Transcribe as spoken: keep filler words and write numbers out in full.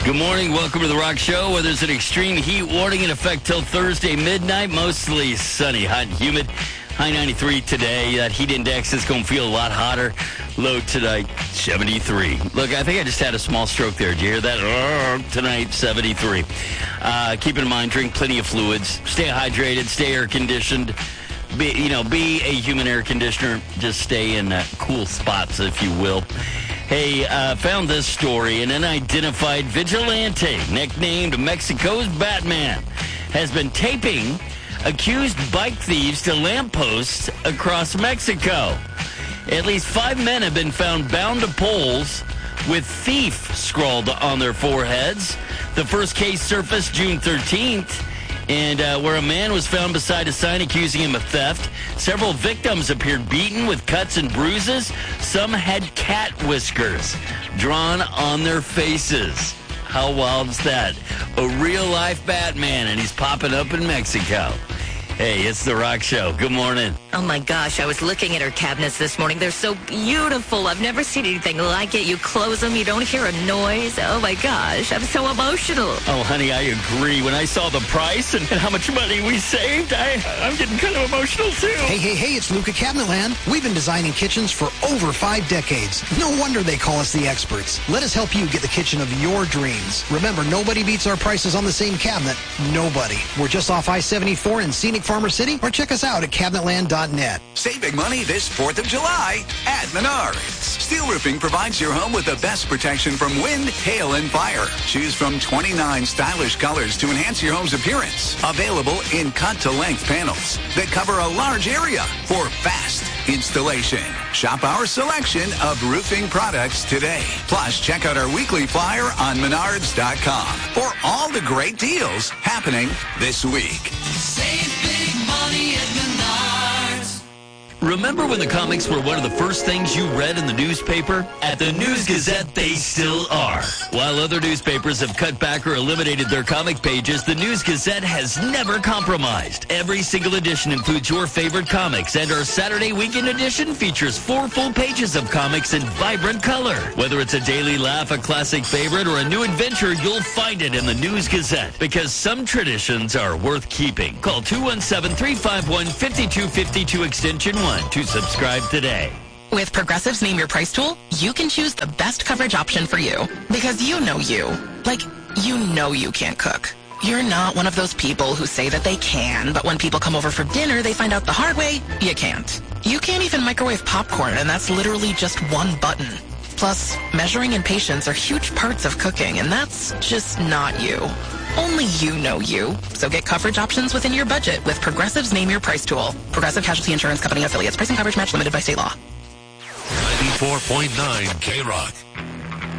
Good morning. Welcome to The Rock Show, where there's an extreme heat warning in effect till Thursday midnight. Mostly sunny, hot and humid. High ninety-three today. That heat index is going to feel a lot hotter. Low tonight, seventy-three. Look, I think I just had a small stroke there. Did you hear that? Uh, tonight, seventy-three. Uh, keep in mind, drink plenty of fluids. Stay hydrated. Stay air conditioned. Be, you know, be a human air conditioner. Just stay in uh, cool spots, if you will. Hey, uh, found this story. An unidentified vigilante, nicknamed Mexico's Batman, has been taping accused bike thieves to lampposts across Mexico. At least five men have been found bound to poles with thief scrawled on their foreheads. The first case surfaced June thirteenth. And uh, where a man was found beside a sign accusing him of theft. Several victims appeared beaten with cuts and bruises. Some had cat whiskers drawn on their faces. How wild is that? A real-life Batman, and he's popping up in Mexico. Hey, it's The Rock Show. Good morning. Oh, my gosh. I was looking at her cabinets this morning. They're so beautiful. I've never seen anything like it. You close them, you don't hear a noise. Oh, my gosh. I'm so emotional. Oh, honey, I agree. When I saw the price and, and how much money we saved, I, I'm getting kind of emotional, too. Hey, hey, hey, it's Luca Cabinetland. We've been designing kitchens for over five decades. No wonder they call us the experts. Let us help you get the kitchen of your dreams. Remember, nobody beats our prices on the same cabinet. Nobody. We're just off I seventy-four in scenic Farmer City, or check us out at cabinetland dot net. Save big money this fourth of July at Menards. Steel Roofing provides your home with the best protection from wind, hail, and fire. Choose from twenty-nine stylish colors to enhance your home's appearance. Available in cut-to-length panels that cover a large area for fast installation. Shop our selection of roofing products today. Plus, check out our weekly flyer on menards dot com for all the great deals happening this week. Save big money at Menards. Remember when the comics were one of the first things you read in the newspaper? At the News Gazette, they still are. While other newspapers have cut back or eliminated their comic pages, the News Gazette has never compromised. Every single edition includes your favorite comics, and our Saturday weekend edition features four full pages of comics in vibrant color. Whether it's a daily laugh, a classic favorite, or a new adventure, you'll find it in the News Gazette, because some traditions are worth keeping. Call two one seven, three five one, five two five two extension one to subscribe today. With Progressive's Name Your Price tool, you can choose the best coverage option for you. Because you know you. Like, you know you can't cook. You're not one of those people who say that they can, but when people come over for dinner, they find out the hard way, you can't. You can't even microwave popcorn, and that's literally just one button. Plus, measuring and patience are huge parts of cooking, and that's just not you. Only you know you. So get coverage options within your budget with Progressive's Name Your Price tool. Progressive Casualty Insurance Company affiliates. Pricing coverage match limited by state law. ninety-four point nine K-Rock.